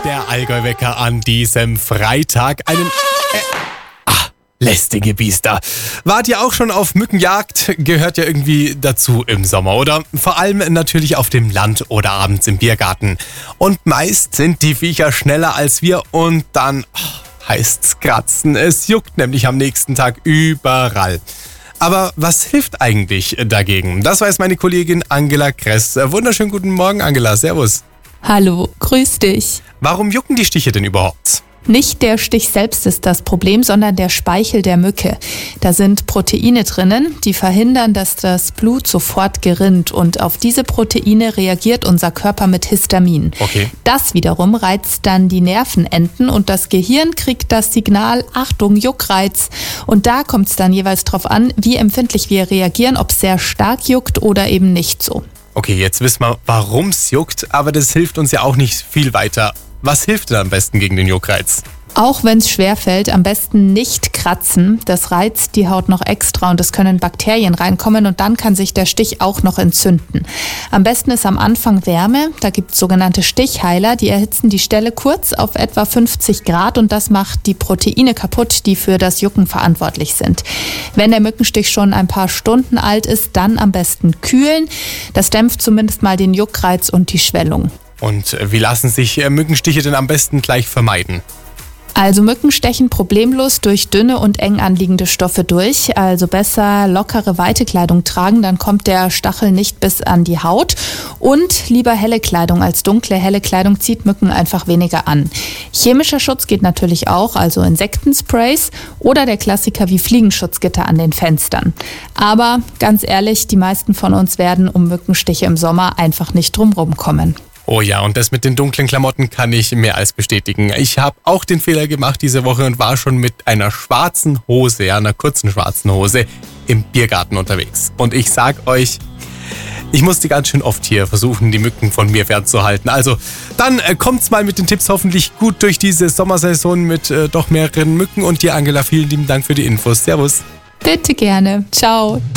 Der Allgäu-Wecker an diesem Freitag. Lästige Biester. Wart ihr auch schon auf Mückenjagd? Gehört ja irgendwie dazu im Sommer, oder? Vor allem natürlich auf dem Land oder abends im Biergarten. Und meist sind die Viecher schneller als wir und dann heißt's kratzen. Es juckt nämlich am nächsten Tag überall. Aber was hilft eigentlich dagegen? Das weiß meine Kollegin Angela Kress. Wunderschönen guten Morgen, Angela. Servus. Hallo, grüß dich. Warum jucken die Stiche denn überhaupt? Nicht der Stich selbst ist das Problem, sondern der Speichel der Mücke. Da sind Proteine drinnen, die verhindern, dass das Blut sofort gerinnt. Und auf diese Proteine reagiert unser Körper mit Histamin. Okay. Das wiederum reizt dann die Nervenenden und das Gehirn kriegt das Signal, Achtung, Juckreiz. Und da kommt es dann jeweils drauf an, wie empfindlich wir reagieren, ob es sehr stark juckt oder eben nicht so. Okay, jetzt wissen wir, warum es juckt, aber das hilft uns ja auch nicht viel weiter. Was hilft denn am besten gegen den Juckreiz? Auch wenn es schwerfällt, am besten nicht kratzen. Das reizt die Haut noch extra und es können Bakterien reinkommen und dann kann sich der Stich auch noch entzünden. Am besten ist am Anfang Wärme. Da gibt es sogenannte Stichheiler, die erhitzen die Stelle kurz auf etwa 50 Grad und das macht die Proteine kaputt, die für das Jucken verantwortlich sind. Wenn der Mückenstich schon ein paar Stunden alt ist, dann am besten kühlen. Das dämpft zumindest mal den Juckreiz und die Schwellung. Und wie lassen sich Mückenstiche denn am besten gleich vermeiden? Also Mücken stechen problemlos durch dünne und eng anliegende Stoffe durch. Also besser lockere, weite Kleidung tragen, dann kommt der Stachel nicht bis an die Haut. Und lieber helle Kleidung als dunkle. Helle Kleidung zieht Mücken einfach weniger an. Chemischer Schutz geht natürlich auch, also Insektensprays oder der Klassiker wie Fliegenschutzgitter an den Fenstern. Aber ganz ehrlich, die meisten von uns werden um Mückenstiche im Sommer einfach nicht drumherum kommen. Oh ja, und das mit den dunklen Klamotten kann ich mehr als bestätigen. Ich habe auch den Fehler gemacht diese Woche und war schon mit einer schwarzen Hose, einer kurzen schwarzen Hose, im Biergarten unterwegs. Und ich sag euch, ich musste ganz schön oft hier versuchen, die Mücken von mir fernzuhalten. Also, dann kommt's mal mit den Tipps hoffentlich gut durch diese Sommersaison mit doch mehreren Mücken. Und dir, Angela, vielen lieben Dank für die Infos. Servus. Bitte gerne. Ciao.